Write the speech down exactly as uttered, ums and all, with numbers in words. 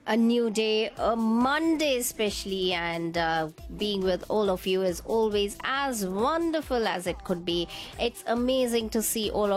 A new day, a Monday especially, and uh, being with all of you is always as wonderful as it could be. It's amazing to see all